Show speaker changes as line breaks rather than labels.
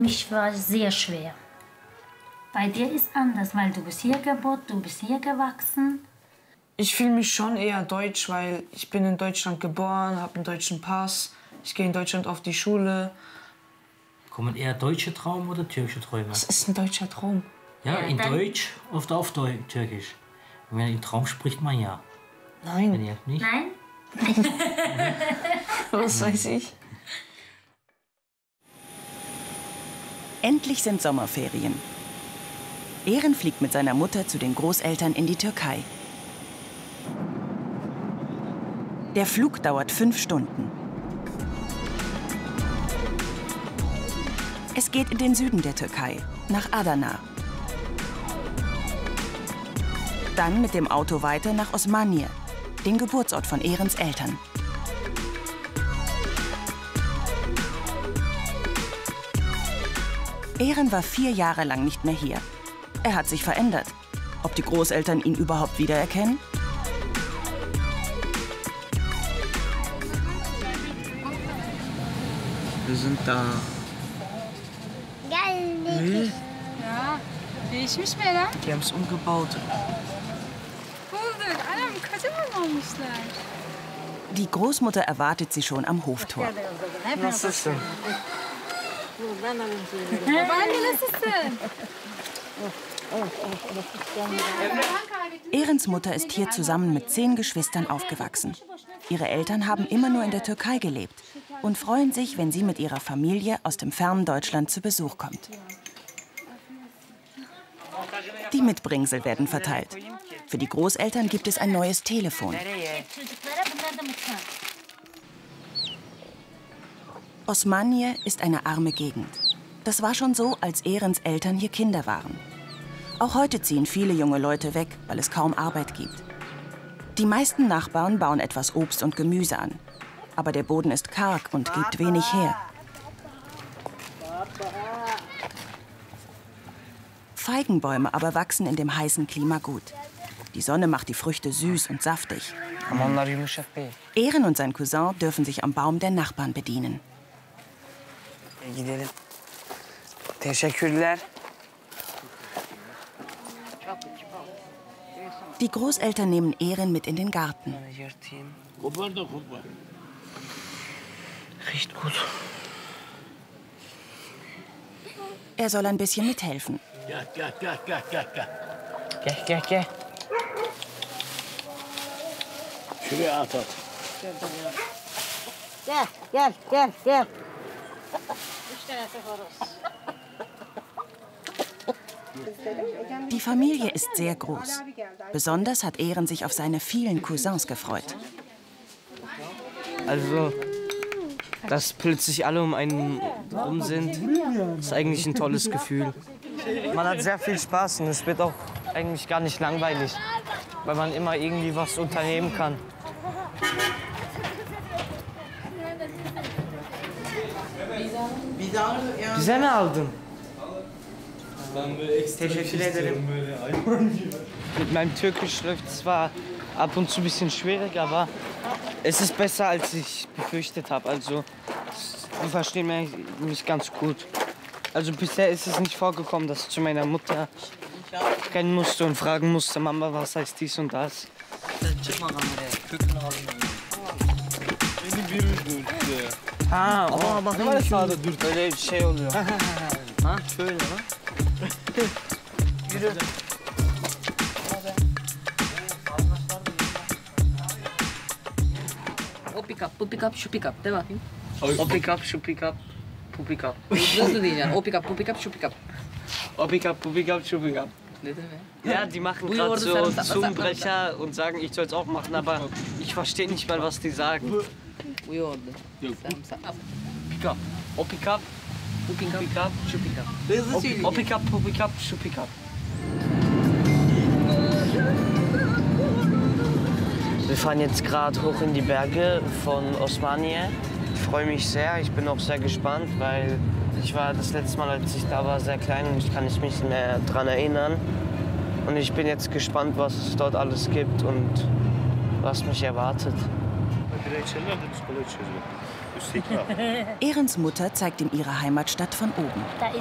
Mich war sehr schwer. Bei dir ist anders, weil du bist hier geboren, du bist hier gewachsen.
Ich fühle mich schon eher deutsch, weil ich bin in Deutschland geboren, habe einen deutschen Pass. Ich gehe in Deutschland auf die Schule.
Kommen eher deutsche Traum oder türkische Träume?
Das ist ein deutscher Traum.
Ja, in Deutsch oder auf Türkisch? Wenn man in Traum spricht man ja.
Nein.
Wenn ihr nicht?
Nein?
Was weiß ich?
Endlich sind Sommerferien. Eren fliegt mit seiner Mutter zu den Großeltern in die Türkei. Der Flug dauert 5 Stunden. Es geht in den Süden der Türkei, nach Adana. Dann mit dem Auto weiter nach Osmaniye, den Geburtsort von Erens Eltern. Eren war 4 Jahre lang nicht mehr hier. Er hat sich verändert. Ob die Großeltern ihn überhaupt wiedererkennen?
Wir sind da.
Geldik.
Ya değişmiş mi Eren?
Die haben es umgebaut.
Bulduk. Anam kocaman olmuşlar.
Die Großmutter erwartet sie schon am Hoftor.
Was ist denn?
Babaanne nasılsın?
Erens Mutter ist hier zusammen mit 10 Geschwistern aufgewachsen. Ihre Eltern haben immer nur in der Türkei gelebt und freuen sich, wenn sie mit ihrer Familie aus dem fernen Deutschland zu Besuch kommt. Die Mitbringsel werden verteilt. Für die Großeltern gibt es ein neues Telefon. Osmaniye ist eine arme Gegend. Das war schon so, als Erens Eltern hier Kinder waren. Auch heute ziehen viele junge Leute weg, weil es kaum Arbeit gibt. Die meisten Nachbarn bauen etwas Obst und Gemüse an. Aber der Boden ist karg und gibt wenig her. Feigenbäume aber wachsen in dem heißen Klima gut. Die Sonne macht die Früchte süß und saftig. Eren und sein Cousin dürfen sich am Baum der Nachbarn bedienen.
Gidelim. Teşekkürler.
Die Großeltern nehmen Eren mit in den Garten.
Riecht gut.
Er soll ein bisschen mithelfen.
Gel.
Şuraya at.
Gel.
Die Familie ist sehr groß. Besonders hat Eren sich auf seine vielen Cousins gefreut.
Also, dass plötzlich alle um einen rum sind, ist eigentlich ein tolles Gefühl. Man hat sehr viel Spaß und es wird auch eigentlich gar nicht langweilig, weil man immer irgendwie was unternehmen kann. Bize ne aldın? Teşekkür ederim. Mit meinem Türkisch läuft es zwar ab und zu ein bisschen schwierig, aber es ist besser, als ich befürchtet habe. Also, die verstehen mich ganz gut. Also bisher ist es nicht vorgekommen, dass ich zu meiner Mutter rennen musste und fragen musste, Mama, was heißt dies und das. Ha, o bakın sağda dur. Öyle bir şey oluyor. Ha, şöyle bak. Yürü.
O pick up, bu pick up, şu pick up. De bakayım.
O pick up, şu pick up, bu pick up.
Hızlı diyeceksin. O pick up, bu pick up, şu pick up.
O pick up, bu pick up, şu pick up.
Ne demek?
Ja, die machen gerade so Zungenbrecher und sagen, ich soll es auch machen, aber ich verstehe nicht mal, was die sagen.
Bu yoğurdu. Sarımsak.
Pick up. O pick up,
Bu pick up,
pick up,
şu pick up.
o pick up, bu pick up, şu pick up. Wir fahren jetzt gerade hoch in die Berge von Osmaniye. Ich freue mich sehr, ich bin auch sehr gespannt, weil ich war das letzte Mal, als ich da war, sehr klein und ich kann mich nicht mehr daran erinnern. Und ich bin jetzt gespannt, was es dort alles gibt und was mich erwartet.
Ehrens Mutter zeigt ihm ihre Heimatstadt von oben.
Da